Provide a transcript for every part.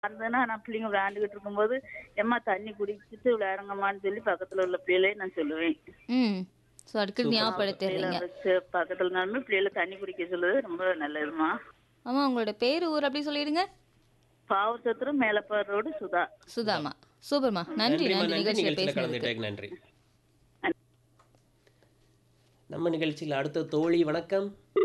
வந்தேன்னா நான் பிள்ளைங்க விளையாண்டுகிட்டு இருக்கும்போது, "எம்மா தண்ணி குடிச்சிட்டு விளையாடுங்கம்மான்னு" சொல்லி பக்கத்துல உள்ள பிள்ளைகளே நான் சொல்லுவேன். ம். ஸோ அடிக்கடி சூப்பர், சூப்பர். பிள்ளைகள ஞாபகப்படுத்திடுறீங்க. வச்சு பக்கத்துல இருந்தாலுமே பிள்ளைகள தண்ணி குடிக்க சொல்லுறது ரொம்ப நல்லதும்மா. ஆமா, உங்களோட பேரு, ஊர் அப்படி சொல்லிடுங்க. பாவூர்சத்திரம் மேலப்பார் ரோடு சுதா. சுதா. சுதாமா. சூப்பர்மா. நன்றி, நன்றிம்மா, நன்றி நன்றி. நிகழ்ச்சியில நிகழ்ச்சியில பேசினதுக்கு. கலந்துட்டேன். நன்றி. நம்ம நிகழ்ச்சியில் அடுத்த தோழி வணக்கம்.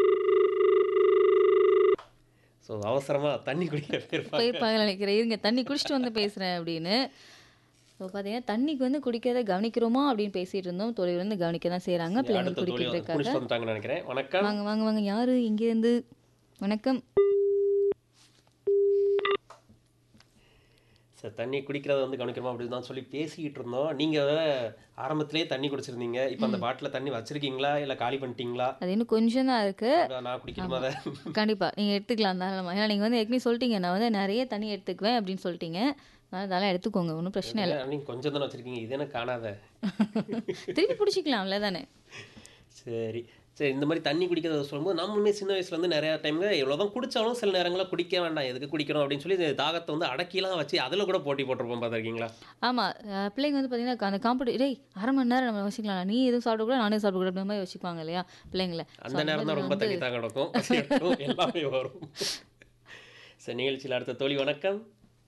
ஸோ அவசரமா தண்ணி குடிக்க போயிருப்பாங்க. போயிருப்பாங்கன்னு நினைக்கிறேன். இருங்க தண்ணி குடிச்சிட்டு வந்து பேசுறேன் அப்படின்னு. ஸோ பார்த்தீங்கன்னா தண்ணிக்கு வந்து குடிக்கிறத கவனிக்கிறோமா அப்படின்னு பேசிட்டு இருந்தோம். தோழிகள் வந்து கவனிக்க தான் செய்றாங்க சரி, பிள்ளைங்களுக்கு அடுத்த தோழி குடிக்கிறதுக்காக. குடிச்சிட்டு வந்துட்டாங்கன்னு நினைக்கிறேன். வணக்கம். வாங்க வாங்க வாங்க, யாரு இங்கேருந்து? வணக்கம். சார், தண்ணி குடிக்கிறத வந்து கவனிக்கிறோமா அப்படின்னு தான் சொல்லி பேசிக்கிட்டு இருந்தோம். நீங்க ஆரம்பத்திலேயே தண்ணி குடிச்சிருந்தீங்க. இப்போ அந்த பாட்டில தண்ணி வச்சிருக்கீங்களா இல்ல காலி பண்ணிட்டீங்களா? அது இன்னும் கொஞ்சம் தான் இருக்கு. நான் குடிக்கணுமா அதை? கண்டிப்பா நீங்க எடுத்துக்கலாம் தாராளமா. ஏன்னா நீங்க வந்து ஏற்கனவே சொல்லிட்டீங்க, நான் வந்து நிறைய தண்ணி எடுத்துக்குவேன் அப்படின்னு சொல்லிட்டீங்க. அதெல்லாம் எடுத்துக்கோங்க, ஒன்றும் பிரச்சனை இல்லை. நீங்க கொஞ்சம் தானே வச்சிருக்கீங்க, இது என்ன காணாத? திருப்பி பிடிச்சிக்கலாம்ல தானே. சரி சரி, இந்த மாதிரி தண்ணி குடிக்கிறத சொல்லும்போது நம்மளுமே சின்ன வயசுல வந்து நிறைய டைம்ல எவ்வளோதான் குடிச்சாலும் சில நேரங்களில் குடிக்க வேண்டாம், எதுக்கு குடிக்கணும் அப்படின்னு சொல்லி இந்த தாகத்தை வந்து அடக்கிலாம் வச்சு அதில் கூட போட்டி போட்டிருப்போம், பார்த்துருக்கீங்களா? ஆமா, பிள்ளைங்க வந்து பார்த்தீங்கன்னா அந்த டேய் 1/2 மணி நேரம் நம்ம வச்சுக்கலாம், நீ எதுவும் சாப்பிடக்கூடாது நானே சாப்பிடக்கூடாது அப்படின்ற மாதிரி வச்சுக்குவாங்க இல்லையா பிள்ளைங்கள. அந்த நேரம் தான் ரொம்ப தண்ணி தாகம் நடக்கும், பசி எடுக்கும், எல்லாமே வரும். சரி, நிகழ்ச்சியில் அடுத்த தோழி வணக்கம்.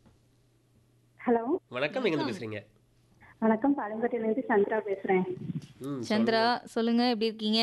ஹலோ வணக்கம், எங்கேருந்து பேசுறீங்க? வணக்கம், பாலம்பட்டியிலேருந்து சந்திரா பேசுறேன். சந்திரா சொல்லுங்க, எப்படி இருக்கீங்க?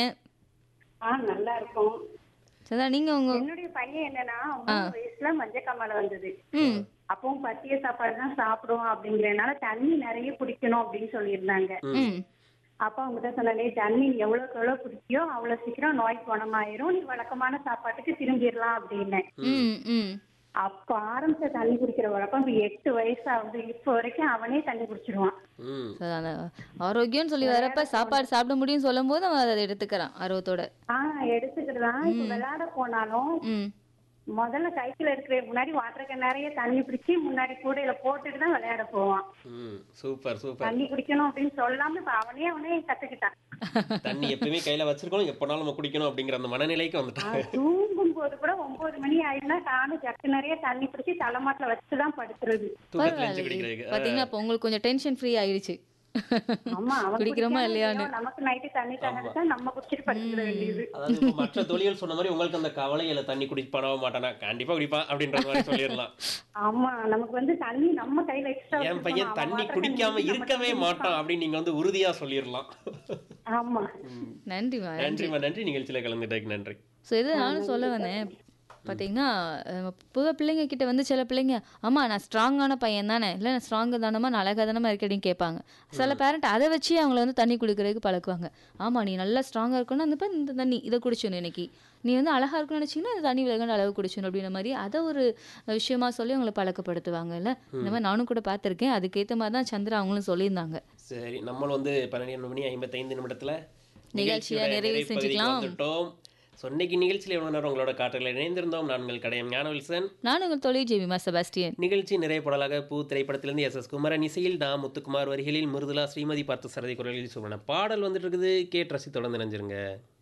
நல்லா இருக்கும். சந்திரா நீங்க உங்க என்னுடைய பையன் என்னன்னா 3 வயசுல மஞ்சக்காமலை வந்தது. ம் அப்பவும் பத்திய சாப்பாடு தான் சாப்பிடுவோம் அப்படிங்கறதுனால தண்ணி நிறைய குடிக்கணும் அப்படின்னு சொல்லியிருந்தாங்க. ம் அப்பா அவங்ககிட்ட சொன்னாலே தண்ணி எவ்வளவுக்கு எவ்வளவு குடிக்கியோ அவ்வளவு சீக்கிரம் நோய் குணமாயிரும், நீ வழக்கமான சாப்பாட்டுக்கு திரும்பிடலாம் அப்படின்னு. ம் ம் அப்ப ஆரம்பிச்ச தண்ணி குடிக்கிற வழக்கம் இப்ப 8 வயசாகுது. இப்ப வரைக்கும் அவனே தண்ணி குடிச்சிருவான். ம் சரி, அந்த ஆரோக்கியம்னு சொல்லி வரப்ப சாப்பாடு சாப்பிட முடியும்னு சொல்லும் போது அவன் அதை எடுத்துக்கிறான் ஆர்வத்தோட. எடுத்துக்கிட்டுதான் இப்ப விளையாட போனாலும் ம் முதல்ல சைக்கிள் எடுக்கிற முன்னாடி வாட்டர் கேன் நிறைய தண்ணி பிடிச்சி முன்னாடி கூடையில போட்டுட்டு தான் விளையாட போவான். ம் சூப்பர் சூப்பர். தண்ணி குடிக்கணும் அப்படின்னு சொல்லாம இப்ப அவனே கத்துக்கிட்டான். தண்ணி எப்பவுமே கையில வச்சிருக்கணும், எப்பனாலும் நம்ம குடிக்கணும் அப்படிங்கிற அந்த மனநிலைக்கு வந்துட்டாங்க. தூங்கும் போது கூட 9 மணி ஆயிடுனா நானும் ஜக்கு நிறைய தண்ணி பிடிச்சி தலைமாட்டில வச்சுதான் படுத்துறது. தூக்கத்துல எஞ்சி குடிக்கிறதுக்கு. பாத்தீங்கன்னா அப்ப உங்களுக்கு கொஞ்சம் டென்ஷன் ஃப்ரீ ஆயிடுச்சு. ஆமா, அவன் குடிக்கிறோமா இல்லையான்னு. நமக்கு நைட்டு தண்ணி தண்ணி நம்ம குடிச்சிட்டு படுத்துக்க வேண்டியது. அதாவது இப்ப மற்ற தொழில்கள் சொன்ன மாதிரி உங்களுக்கு அந்த கவலையில தண்ணி குடிப்பானோ மாட்டானா, கண்டிப்பா குடிப்பான் அப்படின்ற மாதிரி சொல்லிடலாம். ஆமா, நமக்கு வந்து தண்ணி நம்ம கையில எக்ஸ்ட்ரா. என் பையன் தண்ணி குடிக்காம இருக்கவே மாட்டான் அப்படின்னு நீங்க வந்து உறுதியா சொல்லிடலாம். ஆமா, நன்றிமா. நன்றிமா, நன்றி. நிகழ்ச்சியில கலந்துட்டேக்கு நன்றி. ஸோ இது நானும் சொல்ல வந்தேன். பார்த்தீங்கன்னா புது பிள்ளைங்க கிட்ட வந்து சில பிள்ளைங்க, அம்மா நான் ஸ்ட்ராங்கான பையன் தானே, இல்லை நான் ஸ்ட்ராங்கு தானம்மா, நான் அழகாக தானம்மா இருக்கேன்னு கேட்பாங்க. சில பேரண்ட் அதை வச்சு அவங்கள வந்து தண்ணி குடிக்கிறதுக்கு பழக்குவாங்க. ஆமாம், நீ நல்லா ஸ்ட்ராங்காக இருக்கணும், அந்த இந்த தண்ணி இதை குடிச்சணும், இன்னைக்கு நீ வந்து அழகாக இருக்கணும்னு நினச்சிங்கன்னா இந்த தண்ணி விலகான அளவு குடிச்சணும் அப்படின்ற மாதிரி அதை ஒரு விஷயமா சொல்லி அவங்களை பழக்கப்படுத்துவாங்கல்ல. இந்த மாதிரி நானும் கூட பார்த்துருக்கேன். அதுக்கேற்ற மாதிரி தான் சந்திரா அவங்களும் சொல்லியிருந்தாங்க. சரி, நம்மளும் வந்து 12:55 நிகழ்ச்சியை நிறைவு செஞ்சுக்கலாம். வந்துட்டோம். ஸோ இன்னைக்கு நிகழ்ச்சியில் எவ்வளோ நேரம் உங்களோட காற்றில் இணைந்திருந்தோம். நான் உங்கள் கடையம் ஞானவில்சன். நான் உங்கள் தொழில் ஜெபிமா செபாஸ்டியன். நிகழ்ச்சி நிறைய பாடலாக பூ திரைப்படத்திலிருந்து எஸ் குமரன் இசையில் டா முத்துக்குமார் வரிகளில் மிருதுலா ஸ்ரீமதி பார்த்த சரதி குரலில் சொன்ன பாடல் வந்துட்டு இருக்குது. கேட்டு ரசி தொடர்ந்து நினைஞ்சிருங்க.